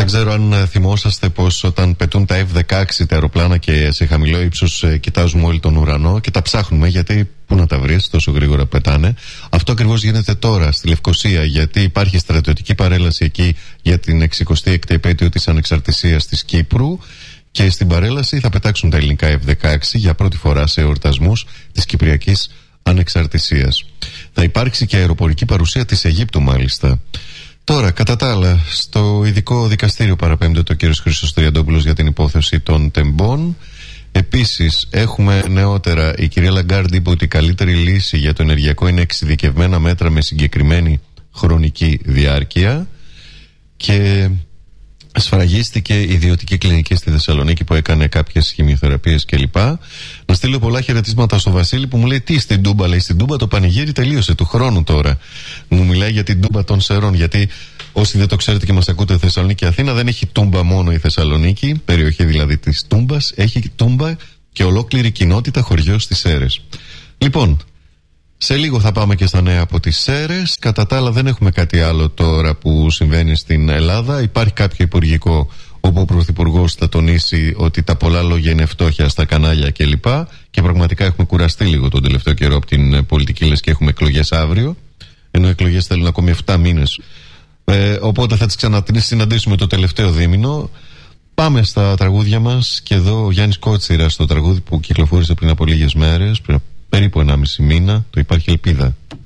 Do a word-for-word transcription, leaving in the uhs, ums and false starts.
Δεν ξέρω αν θυμόσαστε πως όταν πετούν τα εφ δεκαέξι τα αεροπλάνα και σε χαμηλό ύψος κοιτάζουμε όλοι τον ουρανό και τα ψάχνουμε, γιατί πού να τα βρεις, τόσο γρήγορα πετάνε. Αυτό ακριβώς γίνεται τώρα στη Λευκοσία, γιατί υπάρχει στρατιωτική παρέλαση εκεί για την εξηκοστή έκτη επέτειο της ανεξαρτησίας της Κύπρου. Και στην παρέλαση θα πετάξουν τα ελληνικά εφ δεκαέξι για πρώτη φορά σε εορτασμούς της Κυπριακής Ανεξαρτησίας. Θα υπάρξει και αεροπορική παρουσία της Αιγύπτου, μάλιστα. Τώρα, κατά τα άλλα, στο ειδικό δικαστήριο παραπέμπτεται ο κ. Χρήστος Τριαντόπουλος για την υπόθεση των τεμπών. Επίσης, έχουμε νεότερα, η κυρία Λαγκάρντ είπε ότι η καλύτερη λύση για το ενεργειακό είναι εξειδικευμένα μέτρα με συγκεκριμένη χρονική διάρκεια. Και σφραγίστηκε η ιδιωτική κλινική στη Θεσσαλονίκη που έκανε κάποιες χημειοθεραπείες κλπ. Να στείλω πολλά χαιρετίσματα στο Βασίλη που μου λέει: τι στην Τούμπα, λέει, στην Τούμπα το πανηγύρι τελείωσε του χρόνου τώρα. Μου μιλάει για την Τούμπα των Σερών. Γιατί όσοι δεν το ξέρετε και μας ακούτε, Θεσσαλονίκη και Αθήνα δεν έχει Τούμπα μόνο η Θεσσαλονίκη, περιοχή δηλαδή της Τούμπας, έχει Τούμπα και ολόκληρη κοινότητα χωριό στις Σέρρες. Λοιπόν, σε λίγο θα πάμε και στα νέα από τις Σέρρες. Κατά τα άλλα δεν έχουμε κάτι άλλο τώρα που συμβαίνει στην Ελλάδα. Υπάρχει κάποιο υπουργικό όπου ο Πρωθυπουργός θα τονίσει ότι τα πολλά λόγια είναι φτώχεια στα κανάλια κλπ. Και, και πραγματικά έχουμε κουραστεί λίγο τον τελευταίο καιρό από την πολιτική, λες και έχουμε εκλογές αύριο. Ενώ οι εκλογές θέλουν ακόμη επτά μήνες. Ε, οπότε θα τις ξανασυναντήσουμε το τελευταίο δίμηνο. Πάμε στα τραγούδια μας. Και εδώ ο Γιάννης Κότσιρας, το τραγούδι που κυκλοφόρησε πριν από λίγες μέρες, πριν περίπου ενάμιση μήνα, το Υπάρχει Ελπίδα.